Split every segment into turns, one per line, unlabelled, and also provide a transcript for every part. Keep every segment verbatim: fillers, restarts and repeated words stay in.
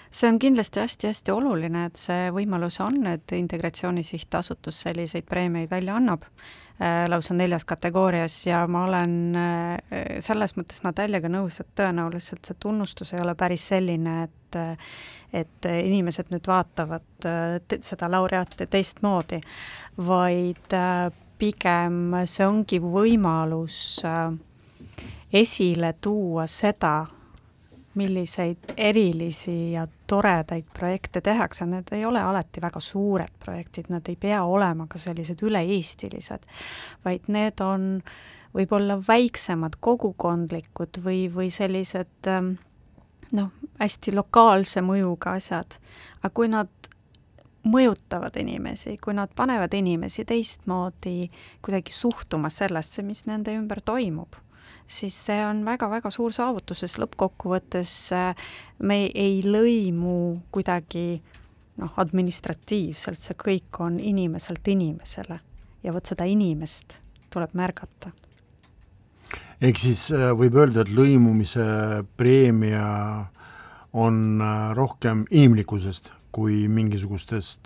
See on kindlasti hästi-hästi oluline, et see võimalus on, et Integratsiooni Sihtasutus selliseid preemiaid välja annab äh, lausa neljas kategoorias ja ma olen äh, selles mõttes Nataljaga nõus, et tõenäoliselt see tunnustus ei ole päris selline, et et inimesed nüüd vaatavad äh, te, seda laureaati teistmoodi, vaid äh, pigem see ongi võimalus äh, esile tuua seda, milliseid erilisi ja toredaid projekte tehakse, need ei ole alati väga suured projektid, nad ei pea olema ka sellised üle-eestilised, vaid need on võib-olla väiksemad, kogukondlikud või, või sellised noh, hästi lokaalse mõjuga asjad. Aga kui nad mõjutavad inimesi, kui nad panevad inimesi teistmoodi kuidagi suhtuma sellesse, mis nende ümber toimub, siis see on väga-väga suur saavutus, sest lõppkokkuvõttes me ei lõimu kuidagi noh, administratiivselt, see kõik on inimeselt inimesele ja võt seda inimest tuleb märgata.
Ehk siis võib öelda, et lõimumise preemia on rohkem inimlikkusest kui mingisugustest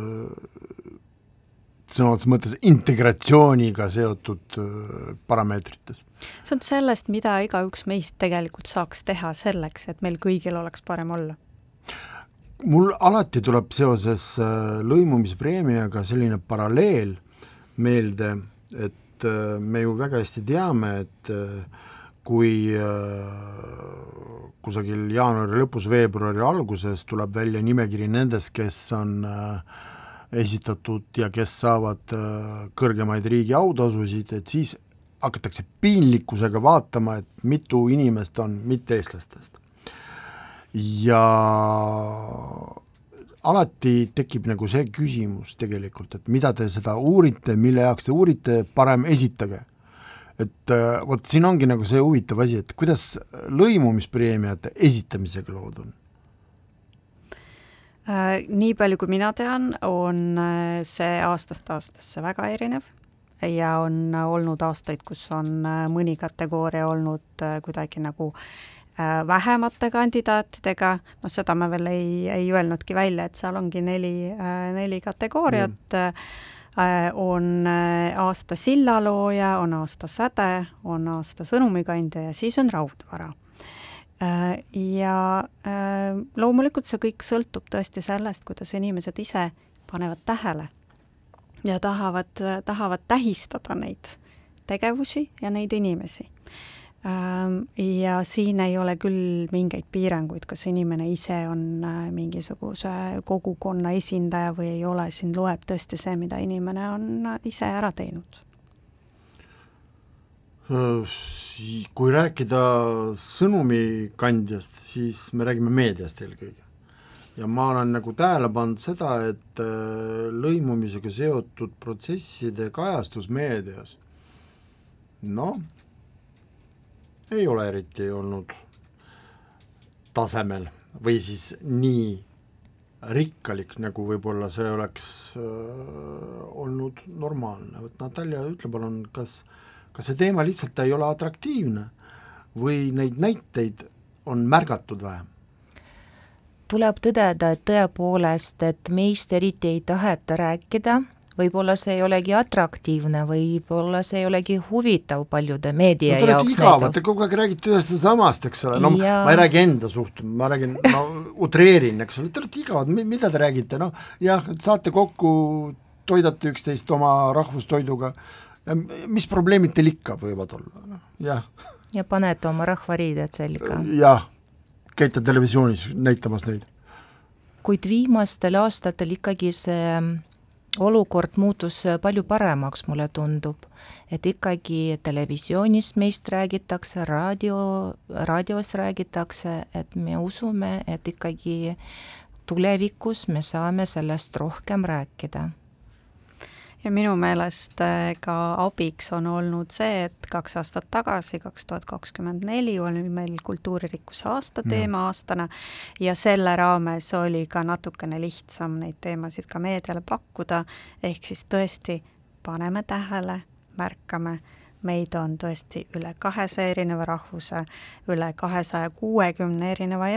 sõnades mõttes integratsiooniga seotud parameetritest.
See on sellest, mida igaüks meist tegelikult saaks teha selleks, et meil kõigil oleks parem olla.
Mul alati tuleb seoses lõimumispreemiaga selline paralleel meelde, et me ju väga hästi teame, et kui kusagil jaanuari lõpus, veebruari alguses tuleb välja nimekiri nendest, kes on esitatud ja kes saavad kõrgemaid riigi autasusid, et siis hakatakse piinlikkusega vaatama, et mitu inimest on mitte-eestlastest. Ja alati tekib nagu see küsimus tegelikult, et mida te seda uurite, mille jaoks te uurite, parem esitage. Et võt, siin ongi nagu see huvitav asi, et kuidas lõimumispreemiate esitamisega lood on?
Äh, nii palju kui mina tean, on see aastast aastasse väga erinev ja on olnud aastaid, kus on mõni kategooria olnud kuidagi nagu vähemate kandidaatidega, no seda ma veel ei, ei öelnudki välja, et seal ongi neli, neli kategooriat, mm. on aasta sillalooja, on aasta säde, on aasta sõnumikandja ja siis on raudvara. Ja loomulikult see kõik sõltub tõesti sellest, kuidas inimesed ise panevad tähele ja tahavad, tahavad tähistada neid tegevusi ja neid inimesi. Ja siin ei ole küll mingeid piiranguid, kas inimene ise on mingisuguse kogukonna esindaja või ei ole, siin loeb tõesti see, mida inimene on ise ära teinud.
Kui rääkida sõnumikandjast, siis me räägime meediast eelkõige. Ja ma olen nagu tähele pannud seda, et lõimumisega seotud protsesside kajastus meedias, noh, ei ole eriti olnud tasemel või siis nii rikkalik, nagu võib-olla see oleks äh, olnud normaalne. Võt Natalja ütle palun, kas, kas see teema lihtsalt ei ole atraktiivne või neid näiteid on märgatud vähem?
Tuleb tõdeda, et tõepoolest, et meist eriti ei taheta rääkida, võib-olla see ei olegi atraktiivne, võib-olla see ei olegi huvitav paljude meedia
no,
jaoks.
Igavad, te kogu aeg räägite ühest ja samast, eks ole, no ja... ma ei räägi enda suhtu, ma räägin, ma utreerin, eks ole, te olete igavad, mida te räägite, no jah, saate kokku, toidate üksteist oma rahvustoiduga, mis probleemid teil ikka võivad olla, jah.
Ja panete oma rahvariided selga.
Jah, käite televisioonis näitamas neid.
Kuid viimastel aastatel ikkagi see olukord muutus palju paremaks, mulle tundub, et ikkagi televisioonist meist räägitakse, raadio, raadios räägitakse, et me usume, et ikkagi tulevikus me saame sellest rohkem rääkida.
Ja minu meelest ka abiks on olnud see, et kaks aastat tagasi, kaks tuhat kakskümmend neli, oli meil kultuuririkkuse aasta teema aastana ja selle raames oli ka natukene lihtsam neid teemasid ka meediale pakkuda, ehk siis tõesti paneme tähele, märkame, meid on tõesti üle kahesaja erineva rahvuse, üle kahesaja kuuekümne erineva